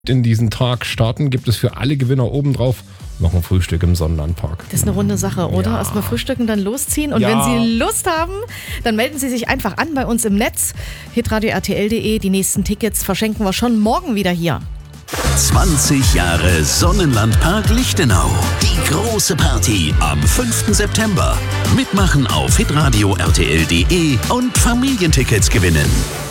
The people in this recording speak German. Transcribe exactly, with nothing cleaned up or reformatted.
in diesen Tag starten, gibt es für alle Gewinner obendrauf noch ein Frühstück im Sonnenlandpark. Das ist eine runde Sache, oder? Ja. Erstmal frühstücken, dann losziehen. Und Ja. wenn Sie Lust haben, dann melden Sie sich einfach an bei uns im Netz. hitradio r t l punkt d e. Die nächsten Tickets verschenken wir schon morgen wieder hier. zwanzig Jahre Sonnenlandpark Lichtenau. Die große Party am fünften September. Mitmachen auf hitradio r t l punkt d e und Familientickets gewinnen.